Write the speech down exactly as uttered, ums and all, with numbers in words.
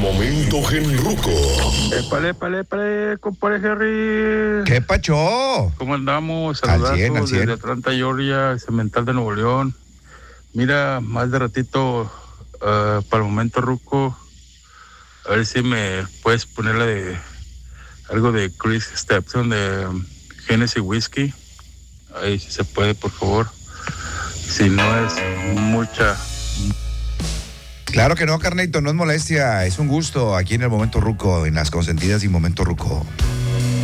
momento genruco. Épale, épale, épale, compadre Jerry. ¿Qué pacho? ¿Cómo andamos? Al cien, al Saludazos cien. desde Atlanta, Georgia, Cemental de Nuevo León. Mira, más de ratito, uh, para el momento ruco, a ver si me puedes poner la de algo de Chris Stapleton de um, Genesis Whiskey. Ahí si se puede, por favor. Si no es mucha. Claro que no, carnito, no es molestia, es un gusto aquí en el Momento Ruco, en las consentidas y Momento Ruco.